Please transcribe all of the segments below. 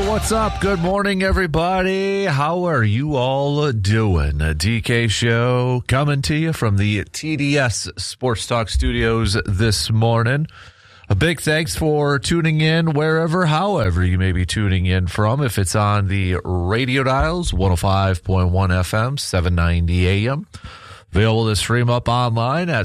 What's up? Good morning, everybody. How are you all doing? A DK Show coming to you from the TDS Sports Talk Studios this morning. A big thanks for tuning in wherever, however you may be tuning in from. If it's on the radio dials, 105.1 FM, 790 AM. Available to stream up online at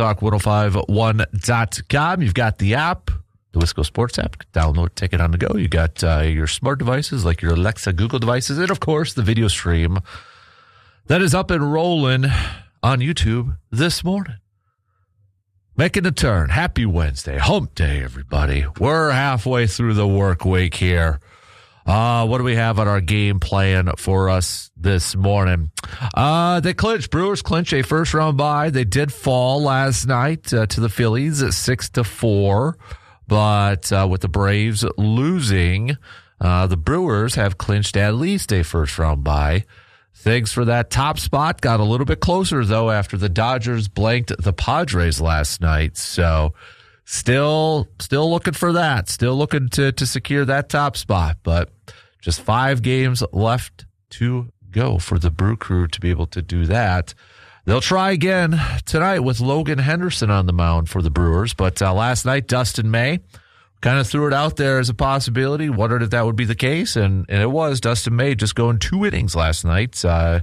sportstalk1051.com. You've got the app, the Wisco Sports app. Download, take it on the go. You got your smart devices like your Alexa, Google devices, and, of course, the video stream that is up and rolling on YouTube this morning. Making a turn. Happy Wednesday. Hump day, everybody. We're halfway through the work week here. What do we have on our game plan for us this morning? They clinched. Brewers clinch a first-round bye. They did fall last night to the Phillies at 6-4. But with the Braves losing, the Brewers have clinched at least a first-round bye. Things for that top spot got a little bit closer, though, after the Dodgers blanked the Padres last night. So still looking for that. Still looking to secure that top spot. But just 5 games left to go for the Brew Crew to be able to do that. They'll try again tonight with Logan Henderson on the mound for the Brewers. But last night, Dustin May kind of threw it out there as a possibility, wondered if that would be the case, and it was. Dustin May just going 2 innings last night,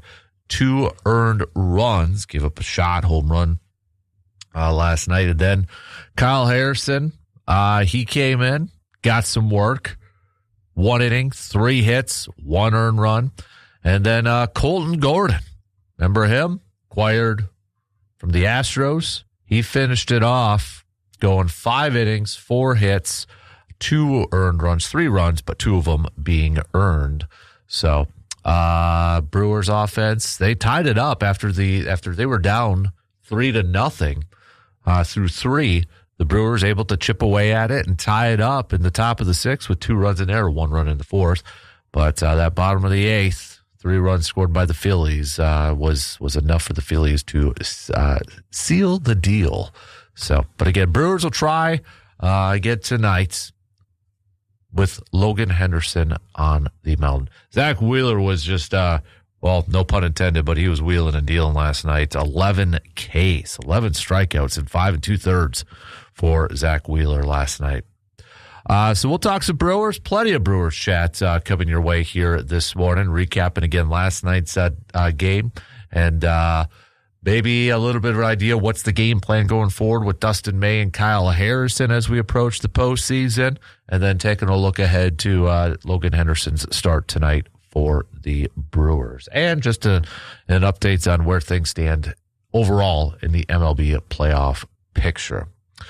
2 earned runs, gave up a shot, home run last night. And then Kyle Harrison, he came in, got some work, 1 inning, 3 hits, 1 earned run. And then Colton Gordon, remember him? Acquired from the Astros. He finished it off going 5 innings, 4 hits, 2 earned runs, 3 runs, but 2 of them being earned. So Brewers offense, they tied it up after they were down 3-0 through 3. The Brewers able to chip away at it and tie it up in the top of the 6th with 2 runs in there, 1 run in the 4th. But that bottom of the 8th, 3 runs scored by the Phillies was enough for the Phillies to seal the deal. So, but again, Brewers will try again tonight with Logan Henderson on the mound. Zach Wheeler was just, no pun intended, but he was wheeling and dealing last night. 11 Ks, 11 strikeouts in 5 2/3 for Zach Wheeler last night. So we'll talk some Brewers, plenty of Brewers chat coming your way here this morning, recapping again last night's game, and maybe a little bit of an idea what's the game plan going forward with Dustin May and Kyle Harrison as we approach the postseason, and then taking a look ahead to Logan Henderson's start tonight for the Brewers, and just an updates on where things stand overall in the MLB playoff picture.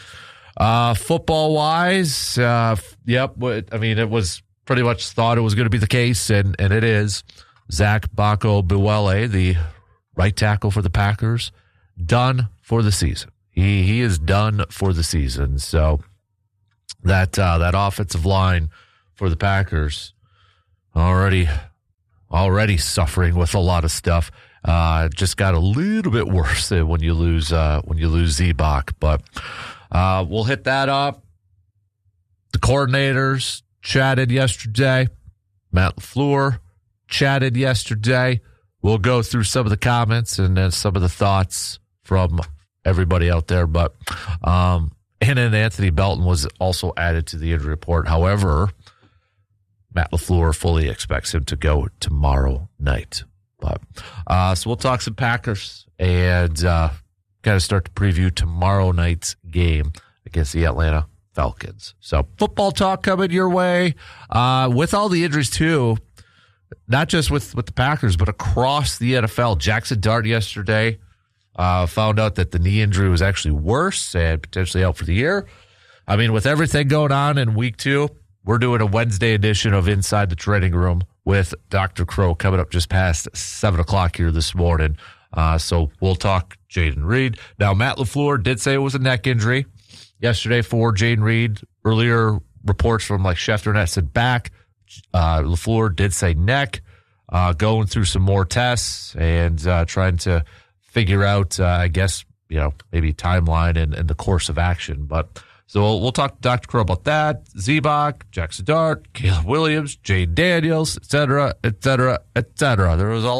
Football wise, yep. I mean, it was pretty much thought it was going to be the case, and it is. Zach Bacco-Buele, the right tackle for the Packers, done for the season. He is done for the season. So that offensive line for the Packers already suffering with a lot of stuff. Just got a little bit worse when you lose Z-Bach, but. We'll hit that up. The coordinators chatted yesterday. Matt LaFleur chatted yesterday. We'll go through some of the comments and then some of the thoughts from everybody out there. But and then Anthony Belton was also added to the injury report. However, Matt LaFleur fully expects him to go tomorrow night. But so we'll talk some Packers and kind of start to preview tomorrow night's game against the Atlanta Falcons. So football talk coming your way with all the injuries too, not just with the Packers, but across the NFL. Jackson Dart yesterday found out that the knee injury was actually worse and potentially out for the year. I mean, with everything going on in week 2, we're doing a Wednesday edition of Inside the Training Room with Dr. Crow coming up just past 7 o'clock here this morning. So we'll talk Jayden Reed. Now, Matt LaFleur did say it was a neck injury yesterday for Jayden Reed. Earlier reports from like Schefter Net said back. LaFleur did say neck. Going through some more tests and trying to figure out, I guess, maybe timeline and the course of action. But So we'll talk to Dr. Crow about that. Zebach, Jackson Dart, Caleb Williams, Jane Daniels, et cetera, et cetera, et cetera. There was a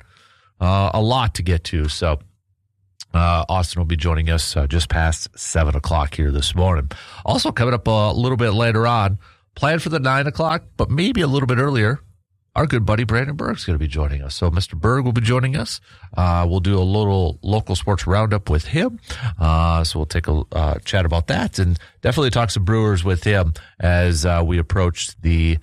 lot to get to. So Austin will be joining us just past 7 o'clock here this morning. Also coming up a little bit later on, planned for the 9 o'clock, but maybe a little bit earlier, our good buddy Brandon Berg's going to be joining us. So Mr. Berg will be joining us. We'll do a little local sports roundup with him. So we'll take a chat about that and definitely talk some Brewers with him as we approach the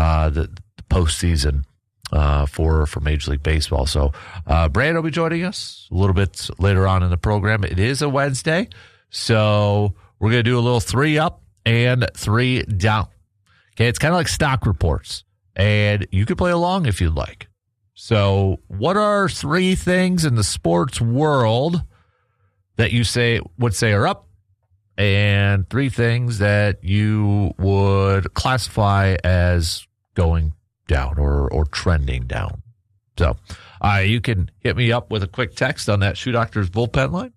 postseason for Major League Baseball. So Brandon will be joining us a little bit later on in the program. It is a Wednesday, so we're going to do a little 3 up and 3 down. Okay, it's kind of like stock reports, and you can play along if you'd like. So what are 3 things in the sports world that you would say are up, and 3 things that you would classify as going down or trending down? So you can hit me up with a quick text on that Shoe Doctors bullpen line,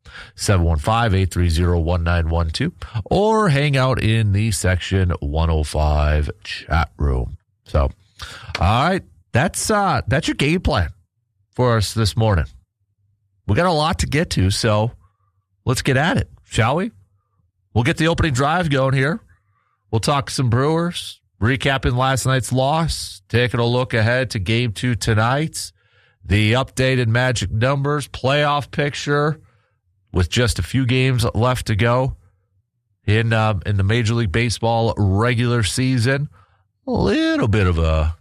715-830-1912, or hang out in the Section 105 chat room. So, all right, that's your game plan for us this morning. We got a lot to get to, so let's get at it, shall we? We'll get the opening drive going here. We'll talk some Brewers, recapping last night's loss, taking a look ahead to Game 2 tonight, the updated Magic numbers, playoff picture with just a few games left to go in the Major League Baseball regular season. A little bit of a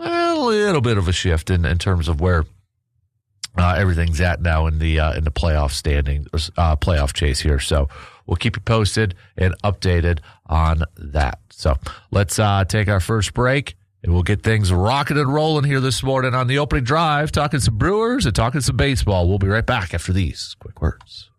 shift in terms of where everything's at now in the playoff standing, playoff chase here. So we'll keep you posted and updated on that. So let's take our first break, and we'll get things rocking and rolling here this morning on the opening drive, talking some Brewers and talking some baseball. We'll be right back after these quick words.